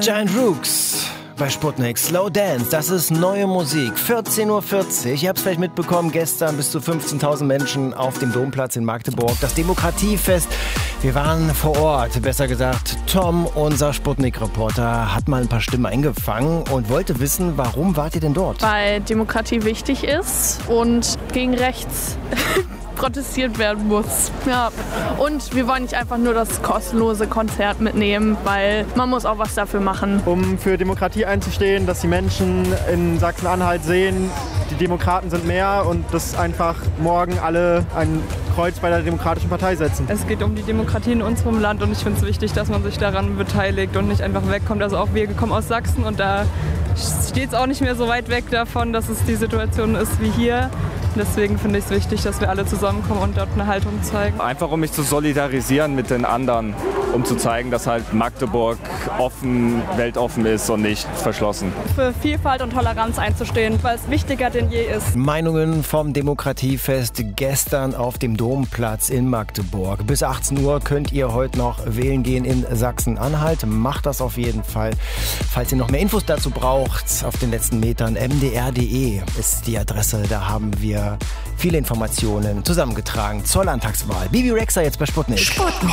Giant Rooks bei Sputnik. Slow Dance, das ist neue Musik. 14.40 Uhr. Ihr habt es vielleicht mitbekommen, gestern bis zu 15.000 Menschen auf dem Domplatz in Magdeburg. Das Demokratiefest. Wir waren vor Ort, besser gesagt, Tom, unser Sputnik-Reporter, hat mal ein paar Stimmen eingefangen und wollte wissen, warum wart ihr denn dort? Weil Demokratie wichtig ist und gegen rechts protestiert werden muss. Ja. Und wir wollen nicht einfach nur das kostenlose Konzert mitnehmen, weil man muss auch was dafür machen. Um für Demokratie einzustehen, dass die Menschen in Sachsen-Anhalt sehen, die Demokraten sind mehr und dass einfach morgen alle ein Kreuz bei der Demokratischen Partei setzen. Es geht um die Demokratie in unserem Land und ich finde es wichtig, dass man sich daran beteiligt und nicht einfach wegkommt. Also auch wir kommen aus Sachsen und da steht es auch nicht mehr so weit weg davon, dass es die Situation ist wie hier. Deswegen finde ich es wichtig, dass wir alle zusammenkommen und dort eine Haltung zeigen. Einfach um mich zu solidarisieren mit den anderen, um zu zeigen, dass halt Magdeburg offen, weltoffen ist und nicht verschlossen. Für Vielfalt und Toleranz einzustehen, weil es wichtiger denn je ist. Meinungen vom Demokratiefest gestern auf dem Domplatz in Magdeburg. Bis 18 Uhr könnt ihr heute noch wählen gehen in Sachsen-Anhalt. Macht das auf jeden Fall. Falls ihr noch mehr Infos dazu braucht, auf den letzten Metern mdr.de ist die Adresse. Da haben wir viele Informationen zusammengetragen zur Landtagswahl. Bibi Rexha jetzt bei Sputnik.